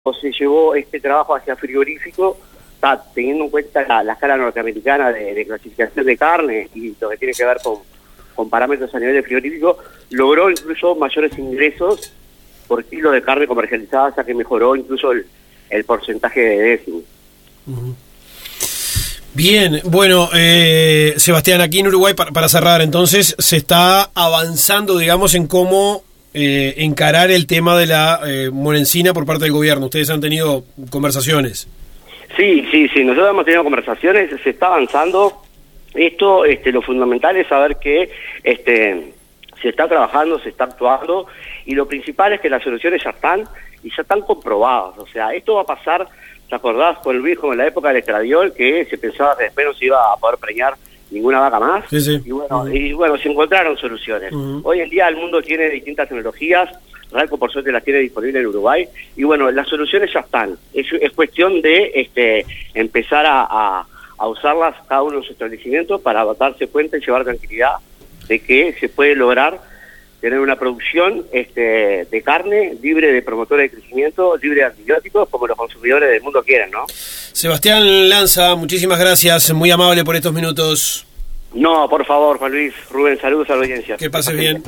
se llevó este trabajo hacia frigorífico, teniendo en cuenta la escala norteamericana de clasificación de carne y lo que tiene que ver con parámetros a nivel de frigorífico, logró incluso mayores ingresos por kilo de carne comercializada, o sea que mejoró incluso el porcentaje de décimo. Uh-huh. Bien, bueno, Sebastián, aquí en Uruguay, para cerrar, entonces, se está avanzando, digamos, en cómo encarar el tema de la morencina por parte del gobierno. ¿Ustedes han tenido conversaciones? Sí, nosotros hemos tenido conversaciones, se está avanzando. Esto, lo fundamental es saber que se está trabajando, se está actuando, y lo principal es que las soluciones ya están comprobadas. O sea, esto va a pasar, ¿te acordás con el viejo en la época del estradiol, que se pensaba que después no se iba a poder preñar ninguna vaca más? Sí. Y bueno, se encontraron soluciones. Uh-huh. Hoy en día el mundo tiene distintas tecnologías, Ralco por suerte las tiene disponibles en Uruguay, y bueno, las soluciones ya están. Es cuestión de empezar a usarlas cada uno en su establecimiento para darse cuenta y llevar tranquilidad de que se puede lograr tener una producción de carne libre de promotores de crecimiento, libre de antibióticos, como los consumidores del mundo quieren, ¿no? Sebastián Lanza, muchísimas gracias, muy amable por estos minutos. No, por favor, Juan Luis, Rubén, saludos a la audiencia. Que pases bien.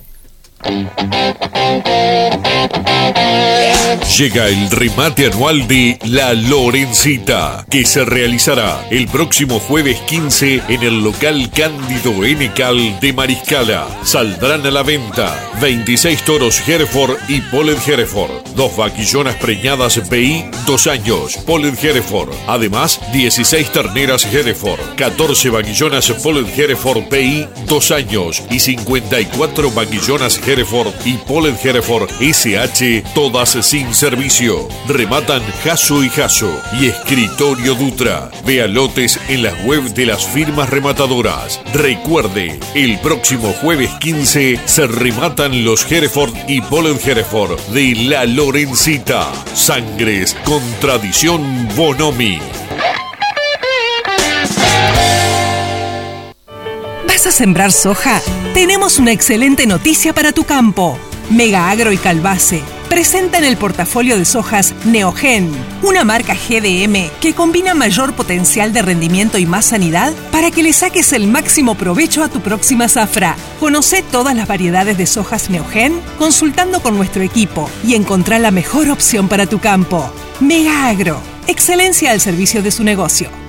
Llega el remate anual de La Lorencita, que se realizará el próximo jueves 15 en el local Cándido N. Cal de Mariscala. Saldrán a la venta 26 toros Hereford y Polled Hereford, 2 vaquillonas preñadas BI 2 años, Polled Hereford, además 16 terneras Hereford, 14 vaquillonas Polled Hereford BI 2 años y 54 vaquillonas Hereford y Polled Hereford SH, todas sin servicio. Rematan Jasso y Jasso y Escritorio Dutra. Vea lotes en las web de las firmas rematadoras. Recuerde, el próximo jueves 15 se rematan los Hereford y Polled Hereford de La Lorencita. Sangres con tradición Bonomi. ¿Vas a sembrar soja? Tenemos una excelente noticia para tu campo. Mega Agro y Calbase presentan el portafolio de sojas Neogen, una marca GDM que combina mayor potencial de rendimiento y más sanidad para que le saques el máximo provecho a tu próxima zafra. Conoce todas las variedades de sojas Neogen consultando con nuestro equipo y encontrá la mejor opción para tu campo. Mega Agro, excelencia al servicio de su negocio.